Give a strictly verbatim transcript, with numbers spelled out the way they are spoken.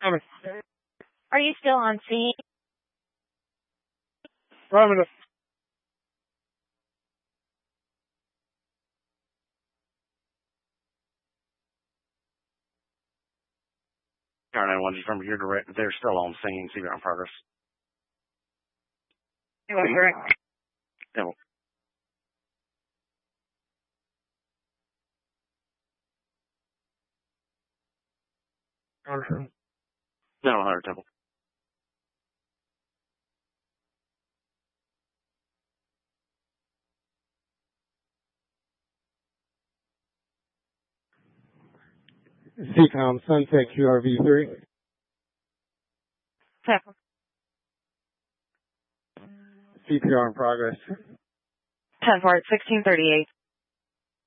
Are you still on scene? Affirmative. R nine one from your direct. They're still on scene. C P R in progress. You are correct. Devil. Understood. No, one hundred Temple. C COM Sunset Q R V three. Temple. C P R in progress. ten four, sixteen thirty-eight.